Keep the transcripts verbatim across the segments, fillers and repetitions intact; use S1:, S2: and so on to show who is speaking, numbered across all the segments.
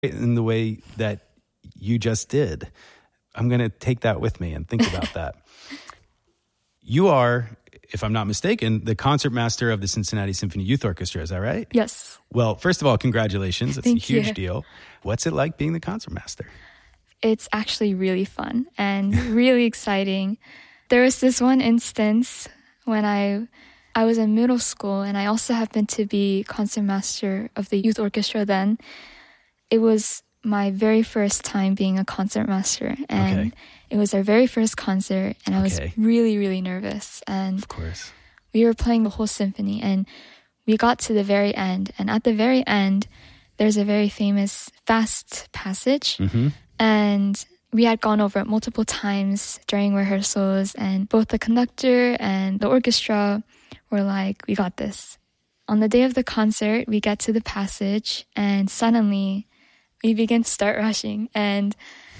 S1: in the way that you just did. I'm going to take that with me and think about that. You are, if I'm not mistaken, the concertmaster of the Cincinnati Symphony Youth Orchestra. Is that right?
S2: Yes.
S1: Well, first of all, congratulations. It's
S2: Thank
S1: a huge
S2: you.
S1: deal. What's it like being the concertmaster?
S2: It's actually really fun and really exciting. There was this one instance when I I was in middle school, and I also happened to be concertmaster of the youth orchestra then. It was my very first time being a concertmaster, and
S1: Okay.
S2: it was our very first concert, and I was
S1: Okay.
S2: really, really nervous. And
S1: Of course.
S2: we were playing the whole symphony, and we got to the very end. And at the very end, there's a very famous fast passage,
S1: Mm-hmm.
S2: and we had gone over it multiple times during rehearsals, and both the conductor and the orchestra were like, we got this. On the day of the concert, we get to the passage, and suddenly we begin to start rushing. And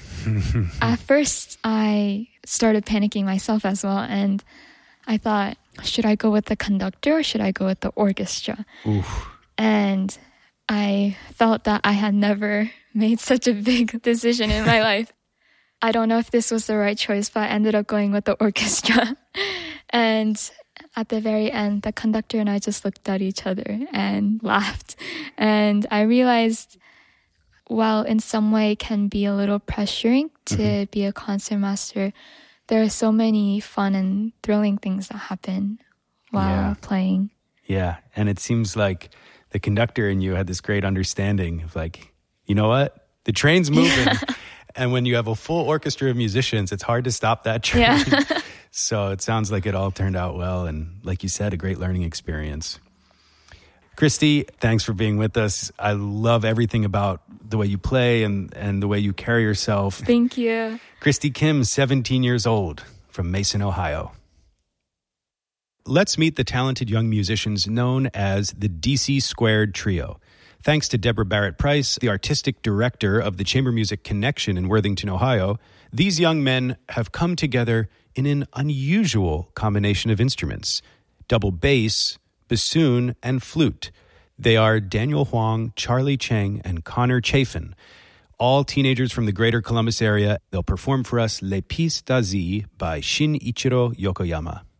S2: at first, I started panicking myself as well, and I thought, should I go with the conductor or should I go with the orchestra?
S1: Oof.
S2: And I felt that I had never made such a big decision in my life. I don't know if this was the right choice, but I ended up going with the orchestra. And at the very end, the conductor and I just looked at each other and laughed. And I realized, while in some way it can be a little pressuring to mm-hmm. be a concertmaster, there are so many fun and thrilling things that happen while
S1: Yeah.
S2: playing.
S1: Yeah. And it seems like the conductor and you had this great understanding of like, you know what? The train's moving. And when you have a full orchestra of musicians, it's hard to stop that train.
S2: Yeah.
S1: So it sounds like it all turned out well. And like you said, a great learning experience. Christy, thanks for being with us. I love everything about the way you play and, and the way you carry yourself.
S2: Thank you.
S1: Christy Kim, seventeen years old, from Mason, Ohio. Let's meet the talented young musicians known as the D C Squared Trio. Thanks to Deborah Barrett Price, the artistic director of the Chamber Music Connection in Worthington, Ohio, these young men have come together in an unusual combination of instruments: double bass, bassoon, and flute. They are Daniel Huang, Charlie Cheng, and Connor Chafin, all teenagers from the greater Columbus area. They'll perform for us Les Pistes d'Asie by Shin Ichiro Yokoyama.